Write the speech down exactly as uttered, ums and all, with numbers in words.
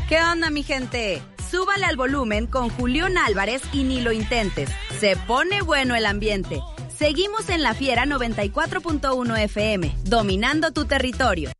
¿Qué onda, mi gente? Súbale al volumen con Julián Álvarez y ni lo intentes. Se pone bueno el ambiente. Seguimos en La Fiera noventa y cuatro punto uno F M, dominando tu territorio.